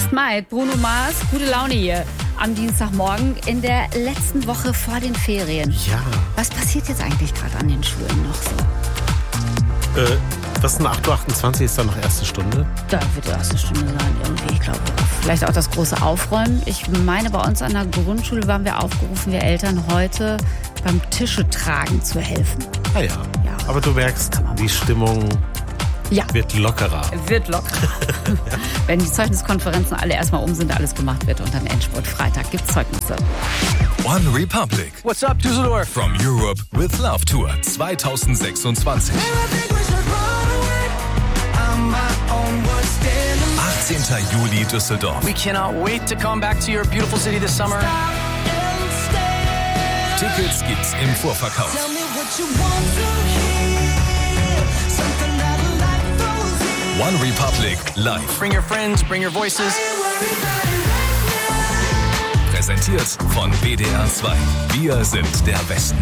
Just Might, Bruno Mars, gute Laune hier am Dienstagmorgen in der letzten Woche vor den Ferien. Ja. Was passiert jetzt eigentlich gerade an den Schulen noch so? Was ist denn 8.28 Uhr? Ist da noch erste Stunde? Da wird die erste Stunde sein irgendwie, ich glaube. Vielleicht auch das große Aufräumen. Ich meine, bei uns an der Grundschule waren wir aufgerufen, wir Eltern heute beim Tische tragen zu helfen. Ah ja. Aber du merkst, die Stimmung wird lockerer. Wird lockerer. Wenn die Zeugniskonferenzen alle erstmal sind, alles gemacht wird und dann Endspurt Freitag gibt's Zeugnisse. One Republic. What's up, Düsseldorf? From Europe with Love Tour 2026. 18. Juli Düsseldorf. We cannot wait to come back to your beautiful city this summer. Tickets gibt's im Vorverkauf. One Republic live. Bring your friends, bring your voices. Präsentiert von WDR 2. Wir sind der Westen.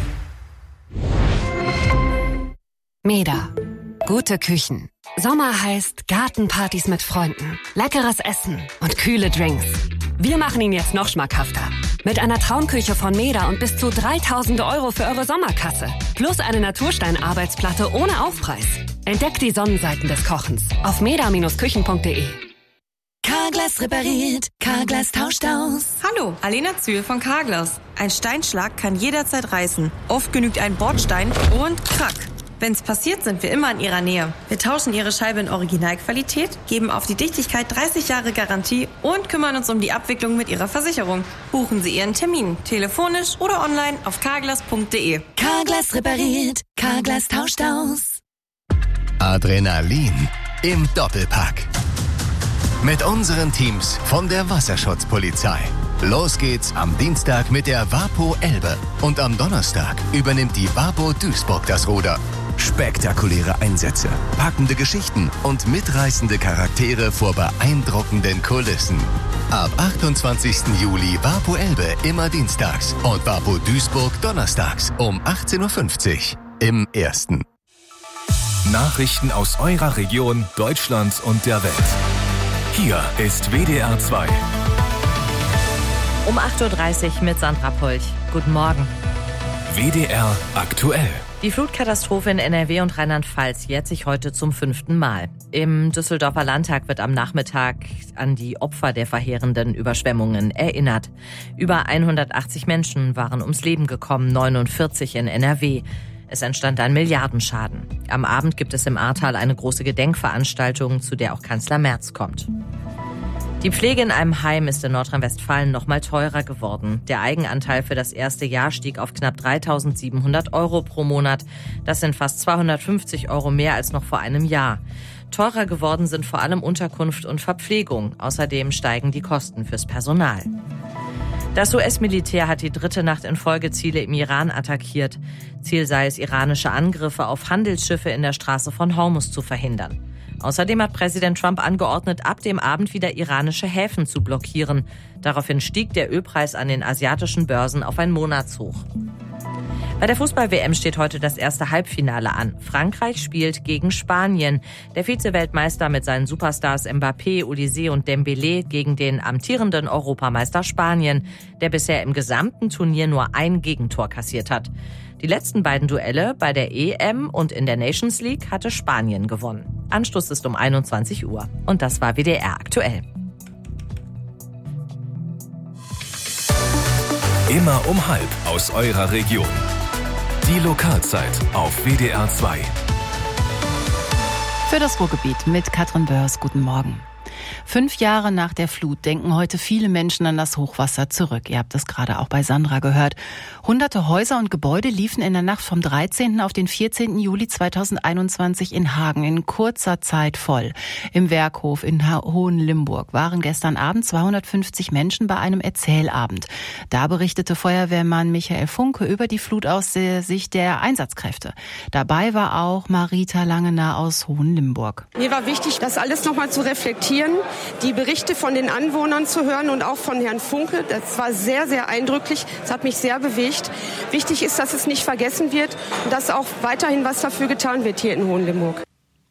Meda. Gute Küchen. Sommer heißt Gartenpartys mit Freunden, leckeres Essen und kühle Drinks. Wir machen ihn jetzt noch schmackhafter. Mit einer Traumküche von Meda und bis zu 3.000 € für eure Sommerkasse. Plus eine Naturstein-Arbeitsplatte ohne Aufpreis. Entdeckt die Sonnenseiten des Kochens auf meda-küchen.de. Carglass repariert, Carglass tauscht aus. Hallo, Alena Zühl von Carglass. Ein Steinschlag kann jederzeit reißen. Oft genügt ein Bordstein und krack. Wenn's passiert, sind wir immer in Ihrer Nähe. Wir tauschen Ihre Scheibe in Originalqualität, geben auf die Dichtigkeit 30 Jahre Garantie und kümmern uns um die Abwicklung mit Ihrer Versicherung. Buchen Sie Ihren Termin, telefonisch oder online auf carglass.de. Carglass repariert, Carglass tauscht aus. Adrenalin im Doppelpack. Mit unseren Teams von der Wasserschutzpolizei. Los geht's am Dienstag mit der Wapo Elbe. Und am Donnerstag übernimmt die Wapo Duisburg das Ruder. Spektakuläre Einsätze, packende Geschichten und mitreißende Charaktere vor beeindruckenden Kulissen. Ab 28. Juli Wapo Elbe immer dienstags und Wapo Duisburg donnerstags um 18.50 Uhr im Ersten. Nachrichten aus eurer Region, Deutschland und der Welt. Hier ist WDR 2. Um 8.30 Uhr mit Sandra Polch. Guten Morgen. WDR aktuell. Die Flutkatastrophe in NRW und Rheinland-Pfalz jährt sich heute zum 5. Mal. Im Düsseldorfer Landtag wird am Nachmittag an die Opfer der verheerenden Überschwemmungen erinnert. Über 180 Menschen waren ums Leben gekommen, 49 in NRW. Es entstand ein Milliardenschaden. Am Abend gibt es im Ahrtal eine große Gedenkveranstaltung, zu der auch Kanzler Merz kommt. Die Pflege in einem Heim ist in Nordrhein-Westfalen noch mal teurer geworden. Der Eigenanteil für das erste Jahr stieg auf knapp 3.700 € pro Monat. Das sind fast 250 € mehr als noch vor einem Jahr. Teurer geworden sind vor allem Unterkunft und Verpflegung. Außerdem steigen die Kosten fürs Personal. Das US-Militär hat die dritte Nacht in Folge Ziele im Iran attackiert. Ziel sei es, iranische Angriffe auf Handelsschiffe in der Straße von Hormuz zu verhindern. Außerdem hat Präsident Trump angeordnet, ab dem Abend wieder iranische Häfen zu blockieren. Daraufhin stieg der Ölpreis an den asiatischen Börsen auf ein Monatshoch. Bei der Fußball-WM steht heute das erste Halbfinale an. Frankreich spielt gegen Spanien. Der Vize-Weltmeister mit seinen Superstars Mbappé, Olise und Dembélé gegen den amtierenden Europameister Spanien, der bisher im gesamten Turnier nur ein Gegentor kassiert hat. Die letzten beiden Duelle bei der EM und in der Nations League hatte Spanien gewonnen. Anstoß ist um 21 Uhr. Und das war WDR aktuell. Immer um 12:30 aus eurer Region. Die Lokalzeit auf WDR 2. Für das Ruhrgebiet mit Katrin Börs. Guten Morgen. 5 Jahre nach der Flut denken heute viele Menschen an das Hochwasser zurück. Ihr habt es gerade auch bei Sandra gehört. Hunderte Häuser und Gebäude liefen in der Nacht vom 13. auf den 14. Juli 2021 in Hagen in kurzer Zeit voll. Im Werkhof in Hohenlimburg waren gestern Abend 250 Menschen bei einem Erzählabend. Da berichtete Feuerwehrmann Michael Funke über die Flut aus der Sicht der Einsatzkräfte. Dabei war auch Marita Langener aus Hohenlimburg. Mir war wichtig, das alles nochmal zu reflektieren, die Berichte von den Anwohnern zu hören und auch von Herrn Funke. Das war sehr, sehr eindrücklich. Das hat mich sehr bewegt. Wichtig ist, dass es nicht vergessen wird und dass auch weiterhin was dafür getan wird hier in Hohenlimburg.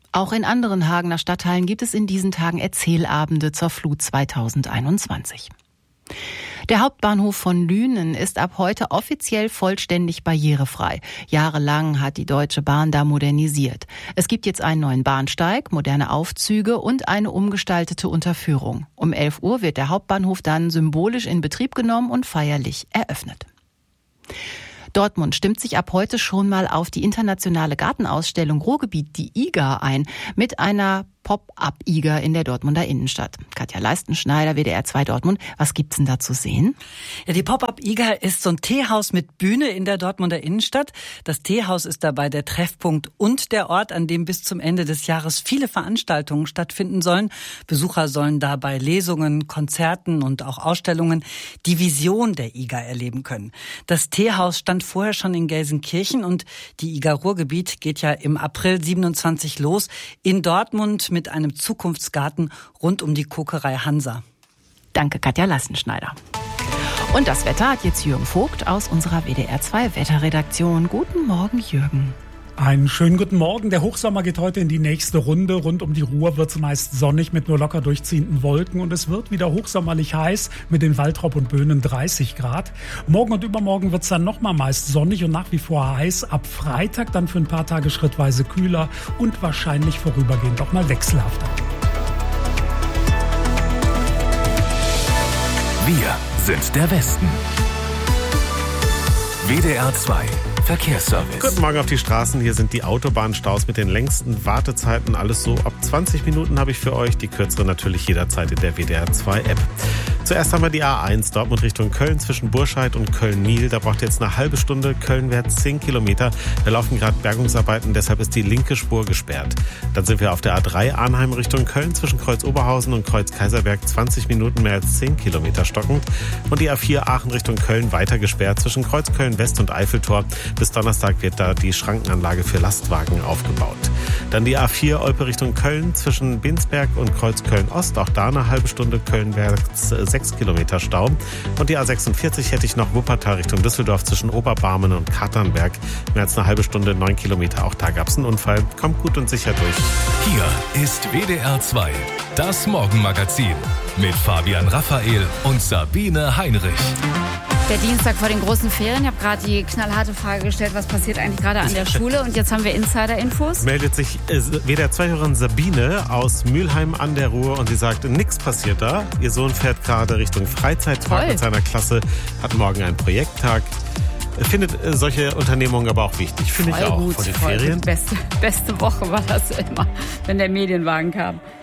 Auch in anderen Hagener Stadtteilen gibt es in diesen Tagen Erzählabende zur Flut 2021. Der Hauptbahnhof von Lünen ist ab heute offiziell vollständig barrierefrei. Jahrelang hat die Deutsche Bahn da modernisiert. Es gibt jetzt einen neuen Bahnsteig, moderne Aufzüge und eine umgestaltete Unterführung. Um 11 Uhr wird der Hauptbahnhof dann symbolisch in Betrieb genommen und feierlich eröffnet. Dortmund stimmt sich ab heute schon mal auf die internationale Gartenausstellung Ruhrgebiet, die IGA, ein, mit einer Pop-up-IGA in der Dortmunder Innenstadt. Katja Leistenschneider, WDR 2 Dortmund. Was gibt's denn da zu sehen? Ja, die Pop-up-IGA ist so ein Teehaus mit Bühne in der Dortmunder Innenstadt. Das Teehaus ist dabei der Treffpunkt und der Ort, an dem bis zum Ende des Jahres viele Veranstaltungen stattfinden sollen. Besucher sollen da bei Lesungen, Konzerten und auch Ausstellungen die Vision der IGA erleben können. Das Teehaus stand vorher schon in Gelsenkirchen und die IGA Ruhrgebiet geht ja im April 27 los in Dortmund mit einem Zukunftsgarten rund um die Kokerei Hansa. Danke, Katja Lassenschneider. Und das Wetter hat jetzt Jürgen Vogt aus unserer WDR 2 Wetterredaktion. Guten Morgen, Jürgen. Einen schönen guten Morgen. Der Hochsommer geht heute in die nächste Runde. Rund um die Ruhr wird es meist sonnig mit nur locker durchziehenden Wolken. Und es wird wieder hochsommerlich heiß mit den Waltrop und Böhnen 30 Grad. Morgen und übermorgen wird es dann nochmal meist sonnig und nach wie vor heiß. Ab Freitag dann für ein paar Tage schrittweise kühler und wahrscheinlich vorübergehend auch mal wechselhafter. Wir sind der Westen. WDR 2 Verkehrsservice. Guten Morgen auf die Straßen. Hier sind die Autobahnstaus mit den längsten Wartezeiten. Alles so ab 20 Minuten habe ich für euch. Die kürzere natürlich jederzeit in der WDR 2 App. Zuerst haben wir die A1 Dortmund Richtung Köln zwischen Burscheid und Köln-Niel. Da braucht ihr jetzt eine halbe Stunde. Kölnwärts 10 Kilometer. Da laufen gerade Bergungsarbeiten, deshalb ist die linke Spur gesperrt. Dann sind wir auf der A3 Arnheim Richtung Köln zwischen Kreuz Oberhausen und Kreuz Kaiserberg 20 Minuten mehr als 10 Kilometer stockend. Und die A4 Aachen Richtung Köln weiter gesperrt zwischen Kreuz Köln West und Eiffeltor. Bis Donnerstag wird da die Schrankenanlage für Lastwagen aufgebaut. Dann die A4 Olpe Richtung Köln zwischen Binsberg und Kreuz Köln Ost. Auch da eine halbe Stunde Kölnwärts 6 Kilometer Stau. Und die A46 hätte ich noch Wuppertal Richtung Düsseldorf zwischen Oberbarmen und Katernberg. Mehr als eine halbe Stunde, 9 Kilometer. Auch da gab es einen Unfall. Kommt gut und sicher durch. Hier ist WDR 2, das Morgenmagazin mit Fabian Raphael und Sabine Heinrich. Der Dienstag vor den großen Ferien. Ich habe gerade die knallharte Frage gestellt, was passiert eigentlich gerade an der Schule? Und jetzt haben wir Insider-Infos. Meldet sich WDR 2-Hörerin Sabine aus Mülheim an der Ruhr und sie sagt, nichts passiert da. Ihr Sohn fährt gerade Richtung Freizeitpark mit seiner Klasse, hat morgen einen Projekttag. Findet solche Unternehmungen aber auch wichtig. Finde ich auch. Gut, vor den Ferien. Beste Woche war das immer, wenn der Medienwagen kam.